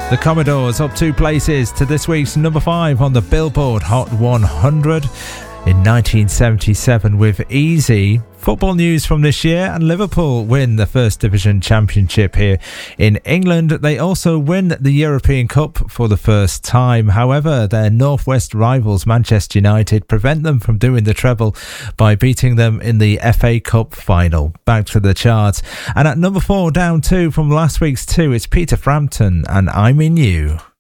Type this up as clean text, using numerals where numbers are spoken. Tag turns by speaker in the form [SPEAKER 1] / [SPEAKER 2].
[SPEAKER 1] The Commodores up 2 places to this week's number 5 on the Billboard Hot 100 in 1977 with Easy. Football news from this year, and Liverpool win the First Division Championship here in England. They also win the European Cup for the first time. However, their Northwest rivals Manchester United prevent them from doing the treble by beating them in the FA Cup final. Back to the charts. And at number 4, down 2 from last week's 2, it's Peter Frampton and I'm In You.